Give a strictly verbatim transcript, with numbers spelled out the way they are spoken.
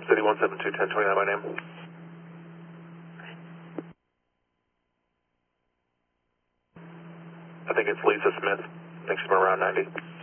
City one seven two, ten twenty-nine by name. I think it's Lisa Smith. I think she's been around ninety.